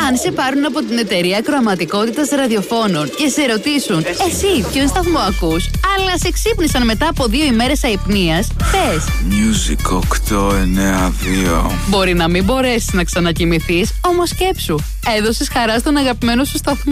Αν σε πάρουν από την εταιρεία ακροαματικότητας ραδιοφώνων και σε ρωτήσουν εσύ ποιον σταθμό ακούς, αλλά σε ξύπνησαν μετά από 2 ημέρες αϊπνίας, πες Music 892. Μπορεί να μην μπορέσεις να ξανακοιμηθείς, όμως σκέψου, έδωσες χαρά στον αγαπημένο σου σταθμό.